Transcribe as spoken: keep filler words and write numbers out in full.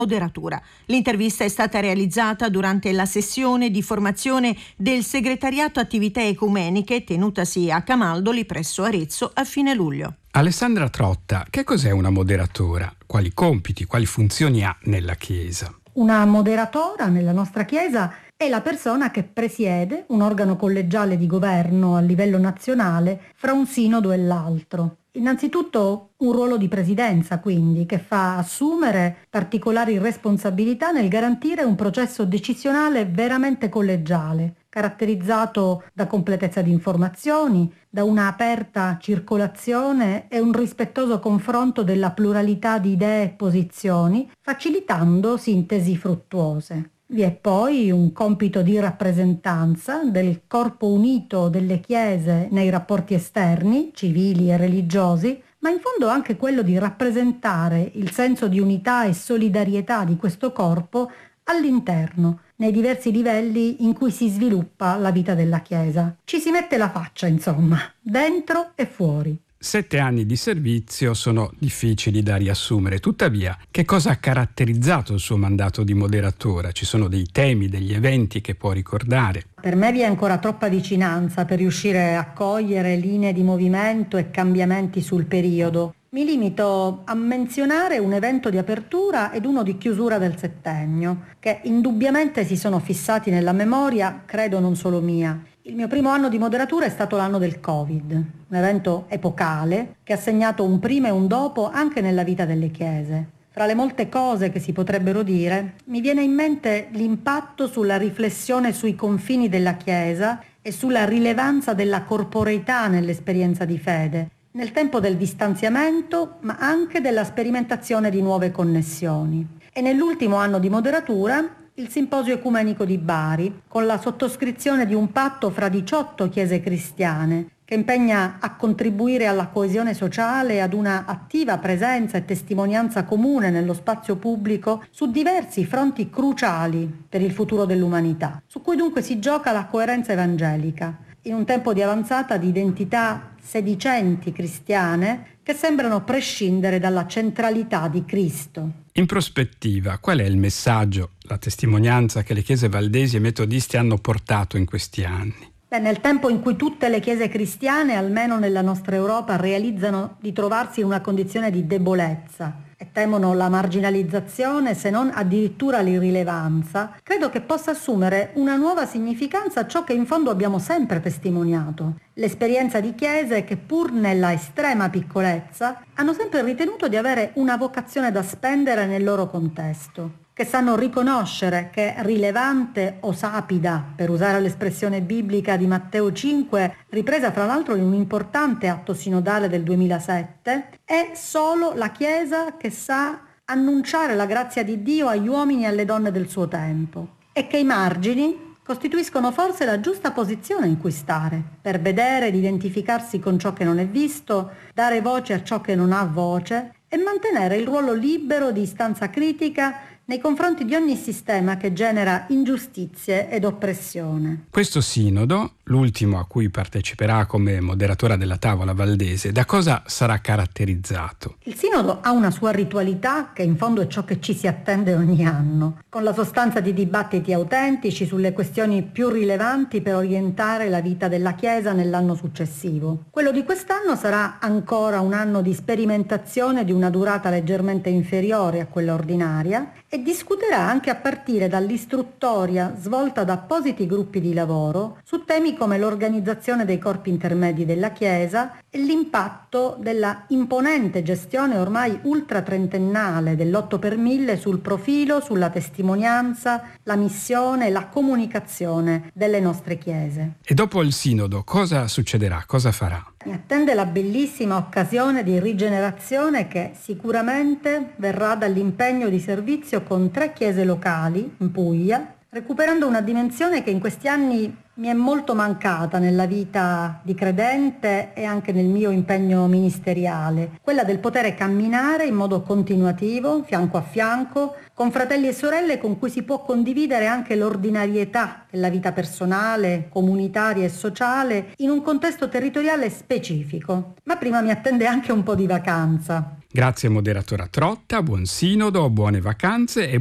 moderatura. L'intervista è stata realizzata durante la sessione di formazione del Segretariato Attività Ecumeniche tenutasi a Camaldoli presso Arezzo a fine luglio. Alessandra Trotta, che cos'è una moderatora? Quali compiti, quali funzioni ha nella Chiesa? Una moderatora nella nostra Chiesa è la persona che presiede un organo collegiale di governo a livello nazionale fra un sinodo e l'altro. Innanzitutto un ruolo di presidenza, quindi, che fa assumere particolari responsabilità nel garantire un processo decisionale veramente collegiale, caratterizzato da completezza di informazioni, da una aperta circolazione e un rispettoso confronto della pluralità di idee e posizioni, facilitando sintesi fruttuose. Vi è poi un compito di rappresentanza del corpo unito delle chiese nei rapporti esterni, civili e religiosi, ma in fondo anche quello di rappresentare il senso di unità e solidarietà di questo corpo all'interno, nei diversi livelli in cui si sviluppa la vita della Chiesa. Ci si mette la faccia, insomma, dentro e fuori. Sette anni di servizio sono difficili da riassumere, tuttavia che cosa ha caratterizzato il suo mandato di moderatora? Ci sono dei temi, degli eventi che può ricordare? Per me vi è ancora troppa vicinanza per riuscire a cogliere linee di movimento e cambiamenti sul periodo. Mi limito a menzionare un evento di apertura ed uno di chiusura del settennio, che indubbiamente si sono fissati nella memoria, credo non solo mia. Il mio primo anno di moderatura è stato l'anno del Covid, un evento epocale che ha segnato un prima e un dopo anche nella vita delle chiese. Fra le molte cose che si potrebbero dire, mi viene in mente l'impatto sulla riflessione sui confini della Chiesa e sulla rilevanza della corporeità nell'esperienza di fede, nel tempo del distanziamento, ma anche della sperimentazione di nuove connessioni. E nell'ultimo anno di moderatura il Simposio Ecumenico di Bari, con la sottoscrizione di un patto fra diciotto chiese cristiane, che impegna a contribuire alla coesione sociale e ad una attiva presenza e testimonianza comune nello spazio pubblico su diversi fronti cruciali per il futuro dell'umanità, su cui dunque si gioca la coerenza evangelica, in un tempo di avanzata di identità sedicenti cristiane che sembrano prescindere dalla centralità di Cristo. In prospettiva, qual è il messaggio, la testimonianza che le chiese valdesi e metodiste hanno portato in questi anni? Beh, nel tempo in cui tutte le chiese cristiane, almeno nella nostra Europa, realizzano di trovarsi in una condizione di debolezza e temono la marginalizzazione, se non addirittura l'irrilevanza, credo che possa assumere una nuova significanza ciò che in fondo abbiamo sempre testimoniato. L'esperienza di chiese che, pur nella estrema piccolezza, hanno sempre ritenuto di avere una vocazione da spendere nel loro contesto, che sanno riconoscere che rilevante o sapida, per usare l'espressione biblica di Matteo cinque, ripresa fra l'altro in un importante atto sinodale del duemilasette, è solo la Chiesa che sa annunciare la grazia di Dio agli uomini e alle donne del suo tempo, e che i margini costituiscono forse la giusta posizione in cui stare, per vedere ed identificarsi con ciò che non è visto, dare voce a ciò che non ha voce e mantenere il ruolo libero di istanza critica nei confronti di ogni sistema che genera ingiustizie ed oppressione. Questo sinodo, l'ultimo a cui parteciperà come moderatora della tavola valdese, da cosa sarà caratterizzato? Il sinodo ha una sua ritualità che in fondo è ciò che ci si attende ogni anno, con la sostanza di dibattiti autentici sulle questioni più rilevanti per orientare la vita della Chiesa nell'anno successivo. Quello di quest'anno sarà ancora un anno di sperimentazione di una durata leggermente inferiore a quella ordinaria e discuterà anche a partire dall'istruttoria svolta da appositi gruppi di lavoro su temi come l'organizzazione dei corpi intermedi della Chiesa e l'impatto della imponente gestione ormai ultratrentennale dell'otto per mille sul profilo, sulla testimonianza, la missione e la comunicazione delle nostre chiese. E dopo il sinodo cosa succederà? Cosa farà? Mi attende la bellissima occasione di rigenerazione che sicuramente verrà dall'impegno di servizio con tre chiese locali in Puglia, recuperando una dimensione che in questi anni mi è molto mancata nella vita di credente e anche nel mio impegno ministeriale, quella del poter camminare in modo continuativo, fianco a fianco, con fratelli e sorelle con cui si può condividere anche l'ordinarietà della vita personale, comunitaria e sociale in un contesto territoriale specifico. Ma prima mi attende anche un po' di vacanza. Grazie moderatora Trotta, buon sinodo, buone vacanze e